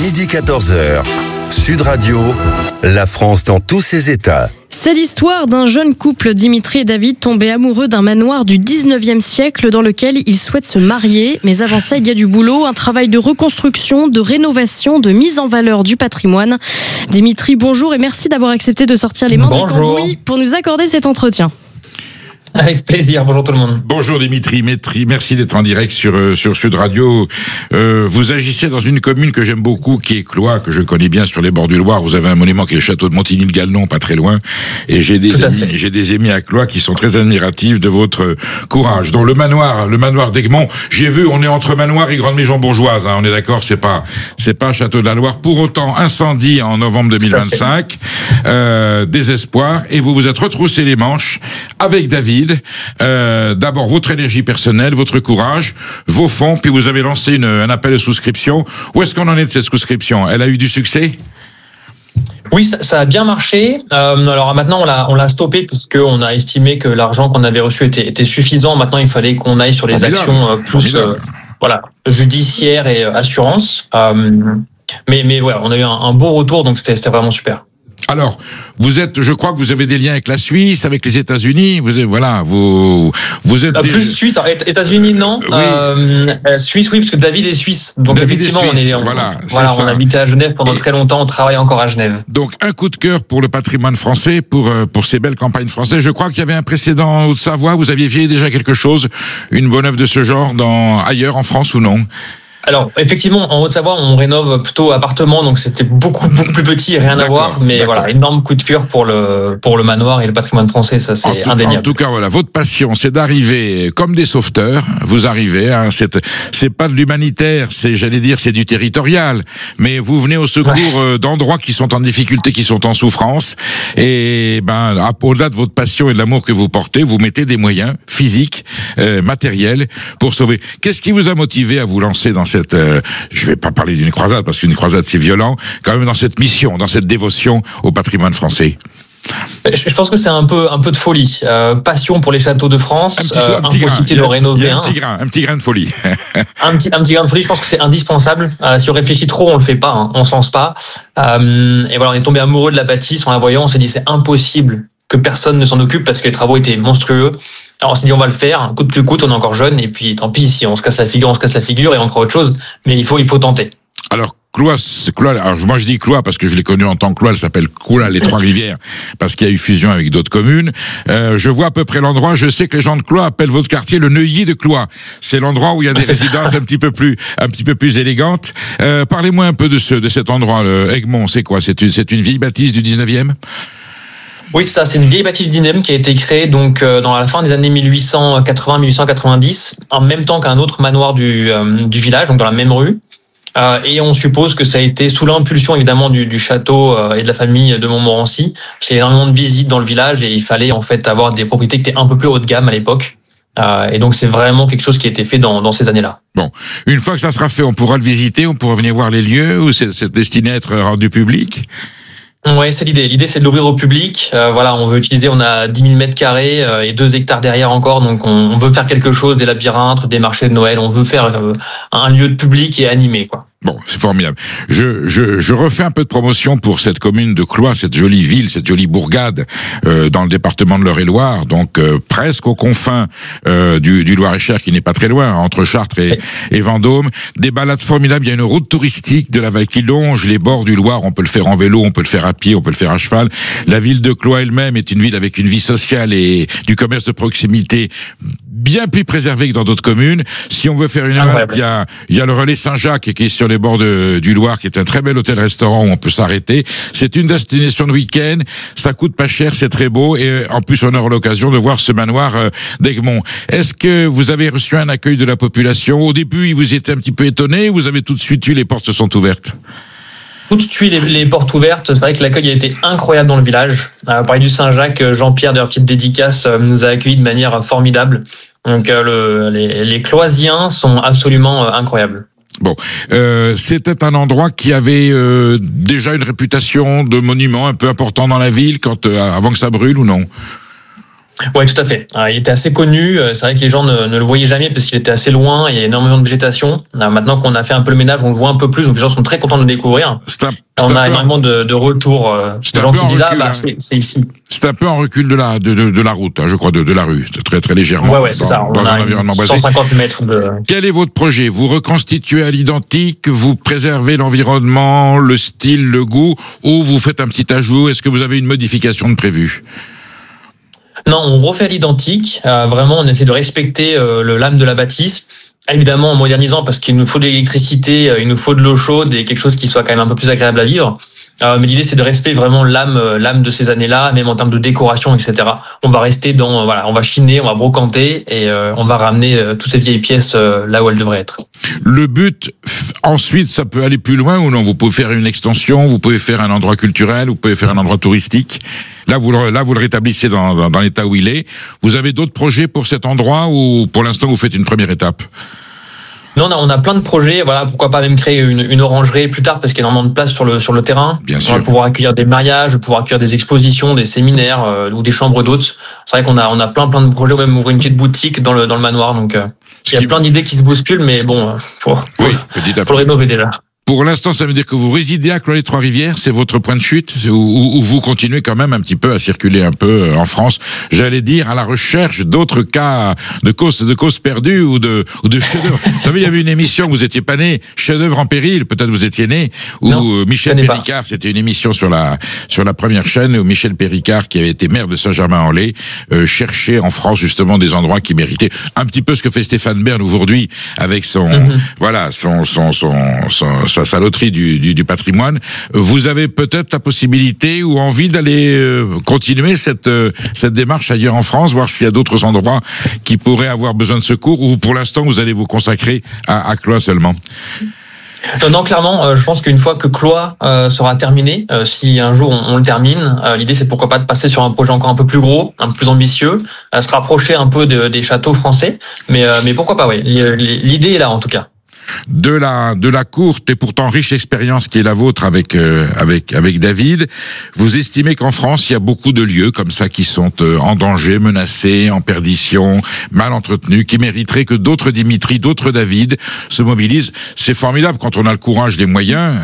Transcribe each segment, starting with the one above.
Midi 14h, Sud Radio, la France dans tous ses états. C'est l'histoire d'un jeune couple, Dimitri et David, tombés amoureux d'un manoir du 19e siècle dans lequel ils souhaitent se marier. Mais avant ça, il y a du boulot, un travail de reconstruction, de rénovation, de mise en valeur du patrimoine. Dimitri, bonjour et merci d'avoir accepté de sortir les mains du cambouis pour nous accorder cet entretien. Avec plaisir, bonjour tout le monde. Bonjour Dimitri, merci d'être en direct sur Sud Radio. Vous agissez dans une commune que j'aime beaucoup, qui est Cloix, que je connais bien sur les bords du Loir. Vous avez un monument qui est le château de Montigny-le-Galenon, pas très loin. Et j'ai des amis à Cloix qui sont très admiratifs de votre courage. Donc le manoir d'Egmont, j'ai vu, on est entre manoir et grande maison bourgeoise, hein, on est d'accord, c'est pas un château de la Loire. Pour autant, incendie en novembre 2025, désespoir, et vous vous êtes retroussé les manches avec David. D'abord votre énergie personnelle, votre courage, vos fonds, puis vous avez lancé un appel de souscription. Où est-ce qu'on en est de cette souscription? Elle a eu du succès? Oui, ça a bien marché. Alors maintenant, on l'a stoppé puisqu'on a estimé que l'argent qu'on avait reçu était suffisant. Maintenant, il fallait qu'on aille sur les actions plus judiciaires et assurances. Mais ouais, on a eu un beau retour, donc c'était vraiment super. Alors, je crois que vous avez des liens avec la Suisse, avec les États-Unis. Vous êtes plus Suisse. États-Unis, non. Oui. Suisse, oui, parce que David est suisse. Donc David effectivement, on habitait à Genève pendant très longtemps. On travaille encore à Genève. Donc un coup de cœur pour le patrimoine français, pour ces belles campagnes françaises. Je crois qu'il y avait un précédent en Haute-Savoie. Vous aviez fait déjà quelque chose, une bonne œuvre de ce genre ailleurs en France ou non? Alors, effectivement, en Haute-Savoie, on rénove plutôt appartement, donc c'était beaucoup plus petit, rien à voir. Mais voilà, énorme coup de cœur pour le manoir et le patrimoine français, ça c'est indéniable. En tout cas, voilà, votre passion, c'est d'arriver comme des sauveteurs. Vous arrivez, hein, c'est pas de l'humanitaire, c'est du territorial. Mais vous venez au secours d'endroits qui sont en difficulté, qui sont en souffrance. Et au-delà de votre passion et de l'amour que vous portez, vous mettez des moyens physiques, matériels, pour sauver. Qu'est-ce qui vous a motivé à vous lancer dans je vais pas parler d'une croisade parce qu'une croisade c'est violent, quand même dans cette mission, dans cette dévotion au patrimoine français? Je pense que c'est un peu de folie, passion pour les châteaux de France, impossibilité de rénover un petit grain de folie. un petit grain de folie, je pense que c'est indispensable. Si on réfléchit trop, on le fait pas, hein, on se lance pas. Et voilà, on est tombé amoureux de la bâtisse en la voyant, on s'est dit c'est impossible que personne ne s'en occupe parce que les travaux étaient monstrueux. Alors on s'est dit on va le faire, coûte que coûte, on est encore jeune et puis tant pis, si on se casse la figure et on fera autre chose, mais il faut tenter. Alors Cloix, alors moi je dis Cloix parce que je l'ai connu en tant que Cloix, elle s'appelle Cloix les Trois-Rivières parce qu'il y a eu fusion avec d'autres communes. Je vois à peu près l'endroit, je sais que les gens de Cloix appellent votre quartier le Neuilly de Cloix. C'est l'endroit où il y a des résidences un petit peu plus élégantes. Parlez-moi un peu de cet endroit, Egmont, c'est quoi? C'est une vieille bâtisse du 19e? Oui, c'est une vieille bâtisse d'INEM qui a été créée donc dans la fin des années 1880-1890, en même temps qu'un autre manoir du village, donc dans la même rue. Et on suppose que ça a été sous l'impulsion évidemment du château et de la famille de Montmorency. Il y a énormément de visites dans le village et il fallait en fait avoir des propriétés qui étaient un peu plus haut de gamme à l'époque. Et donc c'est vraiment quelque chose qui a été fait dans ces années-là. Bon, une fois que ça sera fait, on pourra le visiter, on pourra venir voir les lieux, ou c'est destiné à être rendu public? Ouais, c'est l'idée. L'idée, c'est de l'ouvrir au public. On veut utiliser, on a 10 000 mètres carrés et 2 hectares derrière encore. Donc, on veut faire quelque chose, des labyrinthes, des marchés de Noël. On veut faire un lieu de public et animé, quoi. Bon, c'est formidable. Je refais un peu de promotion pour cette commune de Cloix, cette jolie ville, cette jolie bourgade dans le département de l'Eure-et-Loire, donc presque aux confins du Loir-et-Cher, qui n'est pas très loin, entre Chartres et Vendôme. Des balades formidables. Il y a une route touristique de la vallée qui longe les bords du Loir. On peut le faire en vélo, on peut le faire à pied, on peut le faire à cheval. La ville de Cloix elle-même est une ville avec une vie sociale et du commerce de proximité bien plus préservé que dans d'autres communes. Si on veut faire une halte, il y a le Relais Saint-Jacques qui est sur les bords du Loir, qui est un très bel hôtel-restaurant où on peut s'arrêter. C'est une destination de week-end, ça coûte pas cher, c'est très beau, et en plus on aura l'occasion de voir ce manoir d'Egmont. Est-ce que vous avez reçu un accueil de la population? Au début, vous étiez un petit peu étonné, ou vous avez tout de suite eu les portes se sont ouvertes? Tout de suite, les portes ouvertes. C'est vrai que l'accueil a été incroyable dans le village. Pareil du Saint-Jacques, Jean-Pierre, de leur petite dédicace, nous a accueillis de manière formidable. Donc les Cloisiens sont absolument incroyables. Bon, c'était un endroit qui avait déjà une réputation de monument un peu important dans la ville avant que ça brûle, ou non? Ouais, tout à fait. Il était assez connu. C'est vrai que les gens ne le voyaient jamais parce qu'il était assez loin. Il y a énormément de végétation. Maintenant qu'on a fait un peu le ménage, on le voit un peu plus. Donc les gens sont très contents de le découvrir. On a énormément de retours de gens qui disent c'est ici. C'est un peu en recul de la route, je crois, de la rue, très très légèrement. Ouais, c'est ça. Dans un environnement boisé. 150 mètres de. Quel est votre projet? Vous reconstituez à l'identique, vous préservez l'environnement, le style, le goût, ou vous faites un petit ajout? Est-ce que vous avez une modification de prévue? Non, on refait à l'identique. Vraiment, on essaie de respecter le lame de la bâtisse. Évidemment, en modernisant, parce qu'il nous faut de l'électricité, il nous faut de l'eau chaude et quelque chose qui soit quand même un peu plus agréable à vivre. Mais l'idée, c'est de respecter vraiment l'âme de ces années-là, même en termes de décoration, etc. On va rester on va chiner, on va brocanter et on va ramener toutes ces vieilles pièces là où elles devraient être. Le but, ensuite, ça peut aller plus loin ou non? Vous pouvez faire une extension, vous pouvez faire un endroit culturel, vous pouvez faire un endroit touristique. Là, vous le rétablissez dans l'état où il est. Vous avez d'autres projets pour cet endroit ou pour l'instant, vous faites une première étape? Non, on a plein de projets. Voilà, pourquoi pas même créer une orangerie plus tard parce qu'il y a énormément de place sur le terrain. Bien sûr. On va pouvoir accueillir des mariages, pouvoir accueillir des expositions, des séminaires ou des chambres d'hôtes. C'est vrai qu'on a plein de projets, ou même ouvrir une petite boutique dans le manoir. Donc il y a plein d'idées qui se bousculent, mais bon, faut le rénover déjà. Pour l'instant, ça veut dire que vous résidez à Cloyes-les-Trois-Rivières, c'est votre point de chute, ou vous continuez quand même un petit peu à circuler un peu en France, j'allais dire, à la recherche d'autres cas de causes perdues ou de chefs-d'œuvre. Vous savez, il y avait une émission, vous étiez pas né, chef-d'œuvre en péril, peut-être vous étiez né, où Michel Péricard, c'était une émission sur la première chaîne, où Michel Péricard, qui avait été maire de Saint-Germain-en-Laye, cherchait en France justement des endroits qui méritaient un petit peu ce que fait Stéphane Bern aujourd'hui avec sa loterie du patrimoine. Vous avez peut-être la possibilité ou envie d'aller continuer cette démarche ailleurs en France, voir s'il y a d'autres endroits qui pourraient avoir besoin de secours, ou pour l'instant vous allez vous consacrer à Cloyes seulement? Non, clairement, je pense qu'une fois que Cloyes sera terminé, si un jour on le termine, l'idée c'est pourquoi pas de passer sur un projet encore un peu plus gros, un peu plus ambitieux, se rapprocher un peu des châteaux français, mais pourquoi pas, oui. L'idée est là en tout cas. De la courte et pourtant riche expérience qui est la vôtre avec David, vous estimez qu'en France il y a beaucoup de lieux comme ça qui sont en danger, menacés, en perdition, mal entretenus, qui mériteraient que d'autres Dimitri, d'autres David se mobilisent. C'est formidable quand on a le courage, les moyens,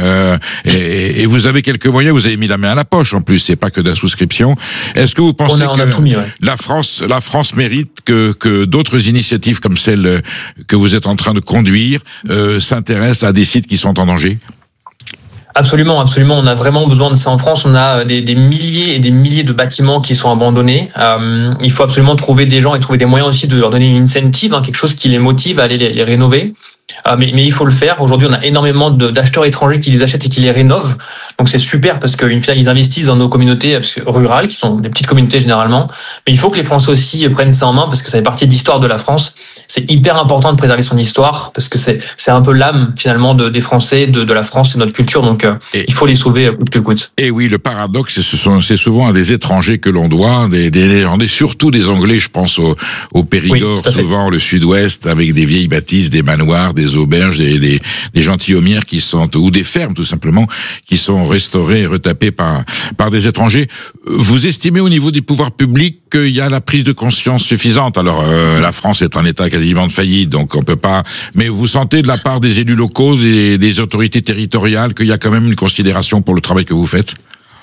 et vous avez quelques moyens, vous avez mis la main à la poche en plus, c'est pas que de la souscription. Est-ce que vous pensez que la France mérite que d'autres initiatives comme celle que vous êtes en train de conduire s'intéressent à des sites qui sont en danger? Absolument. On a vraiment besoin de ça en France. On a des milliers et des milliers de bâtiments qui sont abandonnés. Il faut absolument trouver des gens et trouver des moyens aussi de leur donner une incentive, quelque chose qui les motive à aller les rénover. Mais il faut le faire. Aujourd'hui, on a énormément d'acheteurs étrangers qui les achètent et qui les rénovent. Donc c'est super parce qu'une fois, ils investissent dans nos communautés rurales, qui sont des petites communautés généralement. Mais il faut que les Français aussi prennent ça en main parce que ça fait partie de l'histoire de la France. C'est hyper important de préserver son histoire parce que c'est un peu l'âme finalement des Français, de la France et de notre culture. Donc il faut les sauver coûte que coûte. Et oui, le paradoxe, c'est souvent à des étrangers que l'on doit, des Néerlandais, surtout des Anglais. Je pense au Périgord, souvent le Sud-Ouest, avec des vieilles bâtisses, des manoirs, des auberges, des gentilhommières ou des fermes tout simplement, qui sont restaurées et retapées par des étrangers. Vous estimez au niveau des pouvoirs publics qu'il y a la prise de conscience suffisante? Alors la France est en état quasiment de faillite, donc on peut pas. Mais vous sentez de la part des élus locaux, des autorités territoriales, qu'il y a quand même une considération pour le travail que vous faites?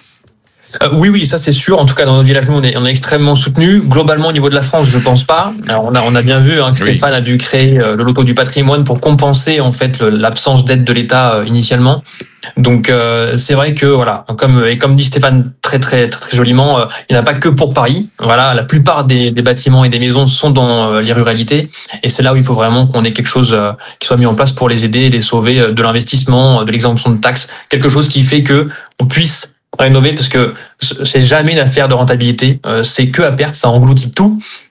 Oui, ça c'est sûr. En tout cas, dans notre village, nous, on est extrêmement soutenus. Globalement, au niveau de la France, je pense pas. Alors, on a bien vu que Stéphane a dû créer le loto du patrimoine pour compenser en fait l'absence d'aide de l'État initialement. Donc c'est vrai que voilà, comme dit Stéphane très joliment, il n'y en a pas que pour Paris. Voilà, la plupart des bâtiments et des maisons sont dans les ruralités, et c'est là où il faut vraiment qu'on ait quelque chose qui soit mis en place pour les aider et les sauver de l'investissement, de l'exemption de taxes, quelque chose qui fait que on puisse rénover, parce que c'est jamais une affaire de rentabilité, c'est que à perte, ça engloutit tout.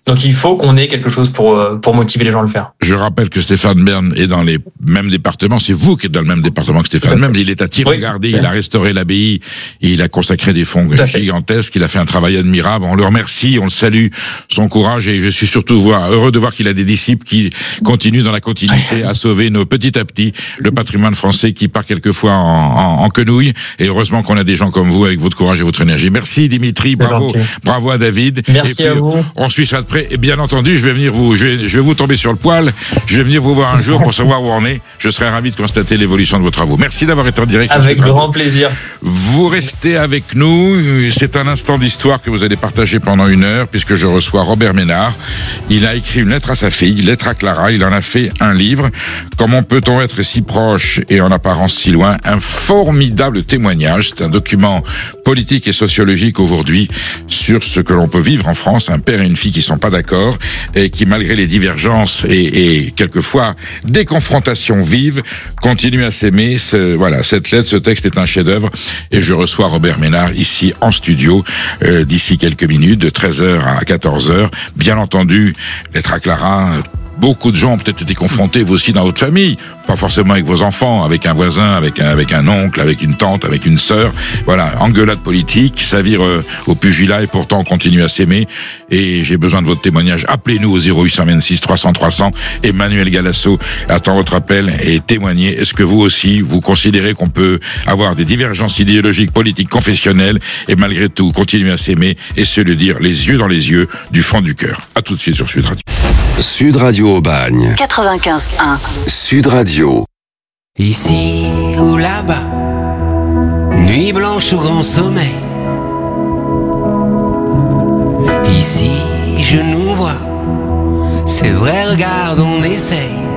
Donc il faut qu'on ait quelque chose pour motiver les gens à le faire. Je rappelle que Stéphane Bern est dans les mêmes départements. C'est vous qui êtes dans le même département que Stéphane Bern. Il est à Thiers-Regardé, il a restauré l'abbaye, il a consacré des fonds gigantesques, il a fait un travail admirable. On le remercie, on le salue, son courage, et je suis surtout heureux de voir qu'il a des disciples qui continuent dans la continuité à sauver petit à petit le patrimoine français qui part quelquefois en quenouille. Et heureusement qu'on a des gens comme vous avec votre courage et votre énergie. Merci Dimitri, bravo à David. Merci à vous. On suit ça de près. Et bien entendu, je vais vous tomber sur le poil. Je vais venir vous voir un jour pour savoir où on est. Je serai ravi de constater l'évolution de vos travaux. Merci d'avoir été en direct. Avec grand plaisir. Vous restez avec nous. C'est un instant d'histoire que vous allez partager pendant 1 heure, puisque je reçois Robert Ménard. Il a écrit une lettre à sa fille, lettre à Clara. Il en a fait un livre. Comment peut-on être si proche et en apparence si loin? Un formidable témoignage. C'est un document politique et sociologique aujourd'hui sur ce que l'on peut vivre en France. Un père et une fille qui sont pas d'accord et qui, malgré les divergences et quelquefois des confrontations vives, continuent à s'aimer. Cette lettre, ce texte est un chef-d'œuvre, et je reçois Robert Ménard ici en studio d'ici quelques minutes, de 13h à 14h. Bien entendu, lettre à Clara. Beaucoup de gens ont peut-être été confrontés, vous aussi, dans votre famille. Pas forcément avec vos enfants, avec un voisin, avec un oncle, avec une tante, avec une sœur. Voilà, engueulade politique, ça vire au pugilat, et pourtant on continue à s'aimer. Et j'ai besoin de votre témoignage. Appelez-nous au 0826 300 300. Emmanuel Galasso attend votre appel et témoignez. Est-ce que vous aussi, vous considérez qu'on peut avoir des divergences idéologiques, politiques, confessionnelles, et malgré tout continuer à s'aimer et se le dire les yeux dans les yeux, du fond du cœur? À tout de suite sur Sud Radio. Sud Radio Aubagne. 95.1. Sud Radio. Ici ou là-bas, nuit blanche ou grand sommeil. Ici je nous vois, c'est vrai, regarde, on essaye.